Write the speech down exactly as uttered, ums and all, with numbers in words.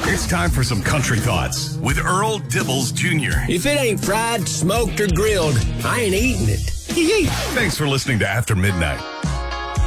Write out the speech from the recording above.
It's time for some country thoughts with Earl Dibbles Junior If it ain't fried, smoked, or grilled, I ain't eating it. Thanks for listening to After Midnight.